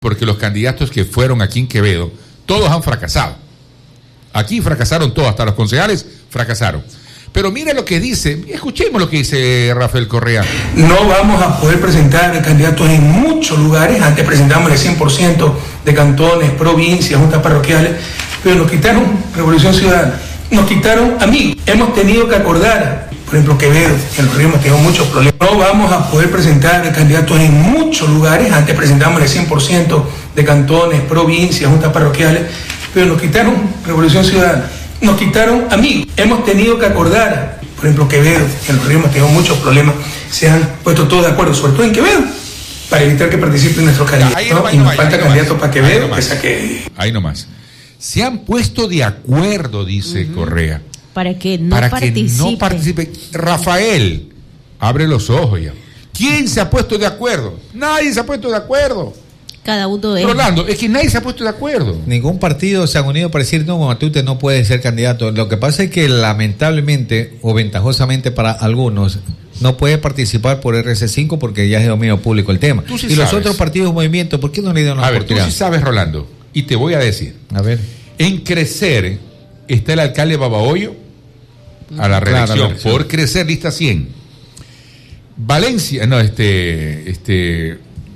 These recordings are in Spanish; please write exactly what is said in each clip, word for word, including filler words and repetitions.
porque los candidatos que fueron aquí en Quevedo, todos han fracasado. Aquí fracasaron todos, hasta los concejales fracasaron. Pero mire lo que dice, escuchemos lo que dice Rafael Correa. No vamos a poder presentar candidatos en muchos lugares. Antes presentamos el cien por ciento de cantones, provincias, juntas parroquiales, pero nos quitaron Revolución Ciudadana, nos quitaron amigos. Hemos tenido que acordar, por ejemplo, Quevedo, en los ríos hemos tenido muchos problemas. No vamos a poder presentar candidatos en muchos lugares. Antes presentamos el cien por ciento de cantones, provincias, juntas parroquiales, pero nos quitaron Revolución Ciudadana, nos quitaron amigos. Hemos tenido que acordar, por ejemplo, Quevedo, en los ríos hemos tenido muchos problemas, se han puesto todos de acuerdo, sobre todo en Quevedo, para evitar que participen nuestros candidatos. No, ¿no? Y nos falta candidatos para Quevedo, que saque. Ahí nomás. Se han puesto de acuerdo, dice uh-huh. Correa. Para que no para participe. que no participe. Rafael, abre los ojos ya. ¿Quién se ha puesto de acuerdo? Nadie se ha puesto de acuerdo. Cada uno de ellos. Rolando, es que nadie se ha puesto de acuerdo. Ningún partido se ha unido para decir, no, Matute no puede ser candidato. Lo que pasa es que lamentablemente, o ventajosamente para algunos, no puede participar por R C cinco porque ya es de dominio público el tema. Sí y sabes. Los otros partidos movimiento, ¿por qué no le dieron la a oportunidad? Ver, tú sí sabes, Rolando, y te voy a decir. A ver. En Crecer está el alcalde Babahoyo a la reelección, claro, la por Crecer, lista cien. Valencia, no, este, este,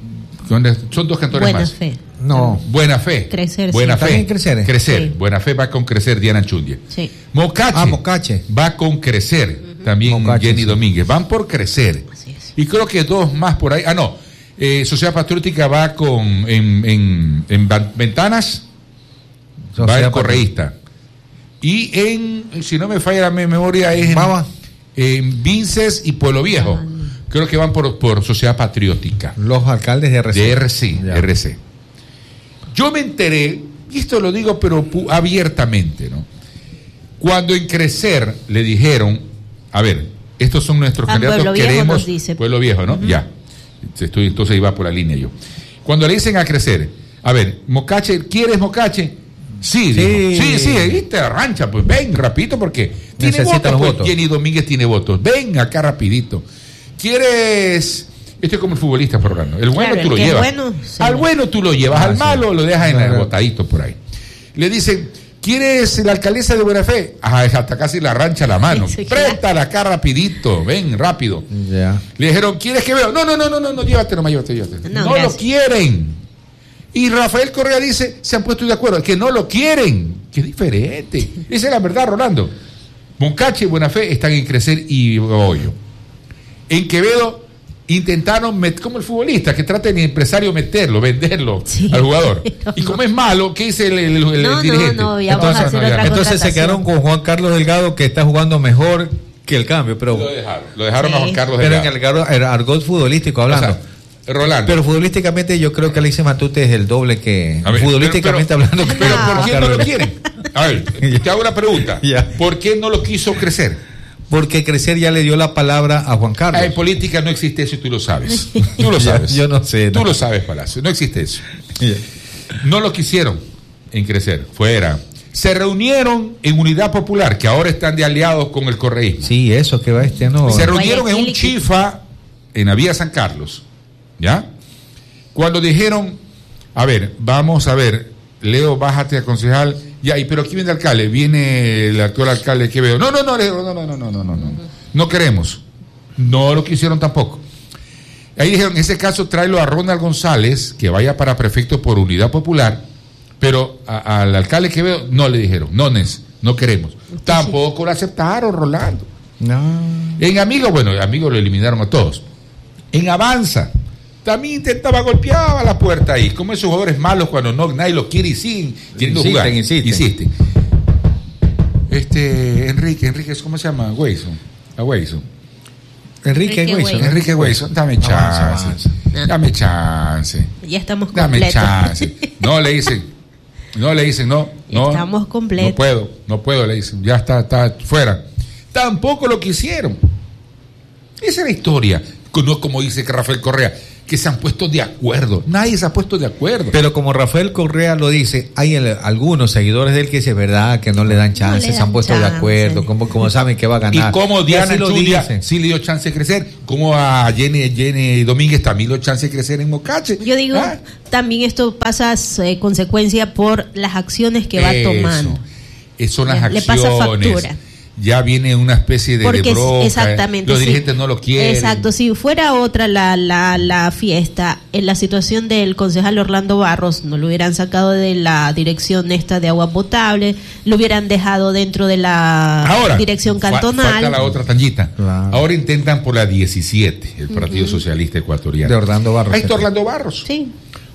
son dos cantones Buena más. Fe. No. Buena Fe. Crecer. Buena sí. Fe. Crecer. Crecer. Sí. Buena Fe va con Crecer, Diana Anchundia. Sí. Mocache. Ah, Mocache. Va con Crecer, uh-huh. también Mocache, Jenny sí. Domínguez. Van por Crecer. Así es. Y creo que dos más por ahí. Ah, no. Eh, Sociedad Patriótica va con, en, en, en Ventanas, Sociedad va el correísta. Y en, si no me falla la memoria, es en, Baba. en Vinces y Pueblo Viejo. Ah, creo que van por, por Sociedad Patriótica. Los alcaldes de R C. De R C, ya. R C. Yo me enteré, y esto lo digo pero pu- abiertamente, ¿no? Cuando en Crecer le dijeron, a ver, estos son nuestros ah, candidatos, Pueblo Viejo queremos... nos dice. Pueblo Viejo, ¿no? Uh-huh. Ya. Estoy, entonces iba por la línea yo. Cuando le dicen a Crecer, a ver, Mocache, ¿quieres Mocache? Sí, sí, dijo, sí, sí, viste, arrancha, pues ven, rapidito, porque tiene necesita votos, los pues, votos. Jenny Domínguez tiene votos, ven acá rapidito. ¿Quieres...? Esto es como el futbolista, Fernando. El bueno claro, tú el lo llevas. Bueno, sí. Al bueno tú lo llevas, Ah, al sí. malo lo dejas en Claro. el botadito por ahí. Le dicen, ¿quieres la alcaldesa de Buena Fe? Ajá, hasta casi la rancha la mano. Sí, claro. Préstala acá rapidito, ven, rápido. Ya. Le dijeron, ¿quieres que veo? No, no, no, no, no, no, llévate nomás, llévate, llévate. No, No, gracias. lo quieren. Y Rafael Correa dice, se han puesto de acuerdo, que no lo quieren. Qué diferente. Esa es la verdad, Rolando. Mocache y Buena Fe están en Crecer y Babahoyo. En Quevedo intentaron, met- como el futbolista, que trata de empresario meterlo, venderlo Sí. al jugador. No, Y como es malo, ¿qué dice el, el- el No, dirigente? no, no, ya vamos a Entonces, hacer no, ya otra no. Entonces se quedaron con Juan Carlos Delgado, que está jugando mejor que el cambio, pero, Lo dejaron, lo dejaron Sí. a Juan Carlos pero en Delgado. el argot, argot futbolístico hablando. O sea, Rolando. Pero futbolísticamente yo creo que Alicia Matute es el doble que... A ver, futbolísticamente pero- hablando que Pero Juan ¿por qué no Carlos lo Delgado. quieren? A ver, te hago una pregunta. Ya. ¿Por qué no lo quiso Crecer? Porque Crecer ya le dio la palabra a Juan Carlos. Ah, en política no existe eso y tú lo sabes. Tú lo sabes. Yo no sé, Tú no. lo sabes, Palacio. No existe eso. Ya. No lo quisieron en Crecer. Fuera. Se reunieron en Unidad Popular, que ahora están de aliados con el correísmo. Sí, eso que va este no. Se reunieron en un Guayaquil y- chifa en la vía San Carlos. ¿Ya? Cuando dijeron, a ver, vamos a ver, Leo, bájate a concejal. Ya, y pero aquí viene el alcalde, viene el actual alcalde que veo. No, no, no, Leo, no, no, no, no, no, no, no. No queremos. No lo quisieron tampoco. Ahí dijeron, en ese caso tráelo a Ronald González, que vaya para prefecto por Unidad Popular, pero a- al alcalde que veo, no le dijeron, no, Nes, no queremos. Tampoco lo aceptaron, Rolando. No. En Amigo, bueno, en Amigo lo eliminaron a todos. En Avanza, también intentaba golpear a la puerta ahí, como esos jugadores malos cuando no, nadie los quiere y siguen queriendo Insisten, jugar. insisten. Insisten. Este, Enrique, Enrique, ¿cómo se llama? Weyson. A Weyson. Enrique Enrique Hueso. Hueso. Enrique Weyson, dame chance. Avanza, avanza. Dame chance. Ya estamos Dame completos. chance. No le dicen, no le dicen, no, no. Estamos completos. No puedo, no puedo, le dicen, ya está, está fuera. Tampoco lo quisieron. Esa es la historia. No como dice Rafael Correa. que se han puesto de acuerdo. Nadie se ha puesto de acuerdo. Pero como Rafael Correa lo dice, hay el, algunos seguidores de él que es verdad que no le dan chance, No le se han dan puesto chance. de acuerdo, como, como saben que va a ganar. Y como Diana así lo Chulia dicen. sí le dio chance de crecer, como a Jenny, Jenny Domínguez también le dio chance de crecer en Mocache. Yo digo, ¿Ah? también esto pasa eh, consecuencia por las acciones que va Eso. tomando. Eh, son las Le acciones. pasa factura. Ya viene una especie de, Porque de bronca. exactamente, Los sí. dirigentes no lo quieren. Exacto, si fuera otra la, la, la fiesta, en la situación del concejal Orlando Barros, no lo hubieran sacado de la dirección esta de agua potable, lo hubieran dejado dentro de la Ahora, dirección fa- cantonal. falta la otra tangita. Claro. Ahora intentan por la diecisiete, el Partido Socialista Ecuatoriano. De Orlando Barros. Ahí está Orlando Barros. Sí.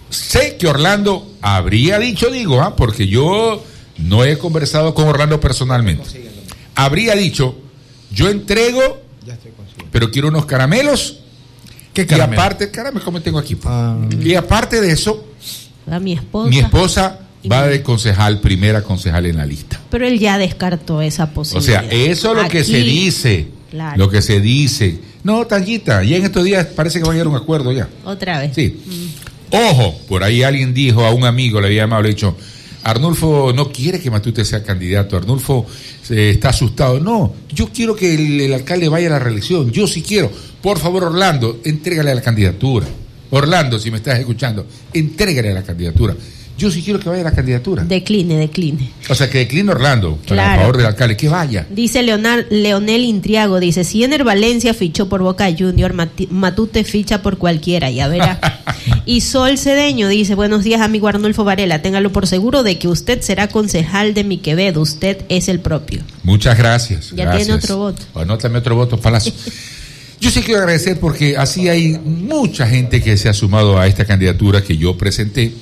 Sé que Orlando habría dicho, digo, ¿ah? porque yo no he conversado con Orlando personalmente. Habría dicho, yo entrego, pero quiero unos caramelos. ¿Qué Y caramelo? aparte, caramelos como tengo aquí. pues. Ah. Y aparte de eso, A mi esposa. mi esposa Y va mi- de concejal, primera concejal en la lista. Pero él ya descartó esa O posibilidad. sea, eso es lo que Aquí, se dice. Claro. Lo que se dice. No, Tanguita, ya en estos días parece que va a llegar a un acuerdo ya. Otra vez. Sí. Ojo, por ahí alguien dijo a un amigo, le había llamado, le ha dicho, Arnulfo no quiere que Matute sea candidato, Arnulfo eh, está asustado. No, yo quiero que el, el alcalde vaya a la reelección, yo sí quiero. Por favor, Orlando, entrégale a la candidatura. Orlando, si me estás escuchando, entrégale a la candidatura. Yo sí quiero que vaya a la candidatura. Decline, decline. O sea, que decline Orlando, para Claro. a favor del alcalde, que vaya. Dice Leonel, Leonel Intriago, dice, si Ener Valencia fichó por Boca Junior, Mati- Matute ficha por cualquiera, ya verá. Y Sol Cedeño dice, buenos días amigo Arnulfo Varela, téngalo por seguro de que usted será concejal de mi Quevedo, usted es el propio. Muchas gracias. Ya gracias. tiene otro voto. Anótame otro voto, Palacio. Yo sí quiero agradecer porque así hay mucha gente que se ha sumado a esta candidatura que yo presenté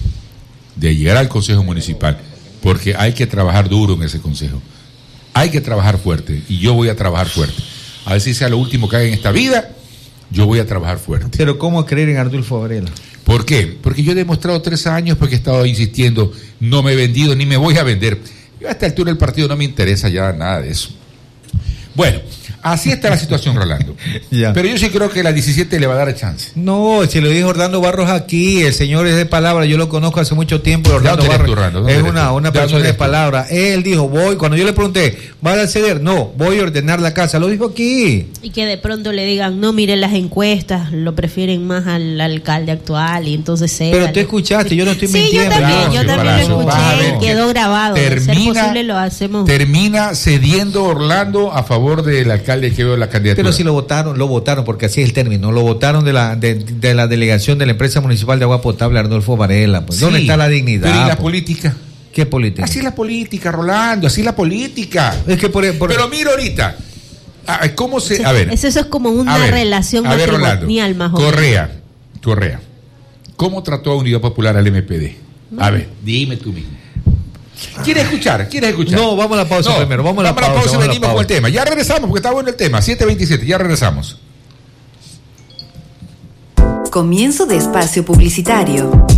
de llegar al Consejo Municipal, porque hay que trabajar duro en ese Consejo. Hay que trabajar fuerte y yo voy a trabajar fuerte. A ver si sea lo último que haga en esta vida, yo voy a trabajar fuerte. Pero ¿cómo creer en Arnulfo Varela? ¿Por qué? Porque yo he demostrado tres años porque he estado insistiendo, no me he vendido ni me voy a vender. Yo a esta altura del partido no me interesa ya nada de eso. Bueno, así está la situación, Rolando. Ya. Pero yo sí creo que la diecisiete le va a dar chance. No, si lo dijo Orlando Barros aquí, el señor es de palabra, yo lo conozco hace mucho tiempo. Orlando ¿De dónde eres Barros tú, Orlando? ¿Dónde es eres una, tú? una ¿De dónde persona de eres tú? palabra. Él dijo, voy, cuando yo le pregunté, ¿vas a ceder? No, voy a ordenar la casa, lo dijo aquí. Y que de pronto le digan, no, mire las encuestas, lo prefieren más al alcalde actual y entonces se... Pero tú escuchaste, yo no estoy Sí, mintiendo. yo también, yo Palacio, también Palacio, lo vas a escuché ver y que quedó grabado. De ser Termina, posible lo hacemos. termina cediendo Orlando a favor del alcalde que veo la candidatura. Pero si lo votaron, lo votaron, porque así es el término, lo votaron de la de, de la delegación de la empresa municipal de agua potable Arnulfo Varela. Pues. ¿Dónde Sí, está la dignidad? Pero ¿y la pues? política? ¿Qué política? Así es la política, Rolando, así es la política. Es que por, por- Pero mira ahorita, ah, ¿cómo se...? A ver, Eso, eso es como una a ver, relación a ver, Rolando, matrimonial más o menos. Correa, Correa, ¿cómo trató a Unidad Popular al M P D? A ver, dime tú mismo. ¿Quieres escuchar? ¿Quieres escuchar? No, vamos a la pausa No, primero. Vamos a la pausa, y vamos a la venimos con pausa. el tema. Ya regresamos porque está bueno el tema. siete veintisiete, ya regresamos. Comienzo de espacio publicitario.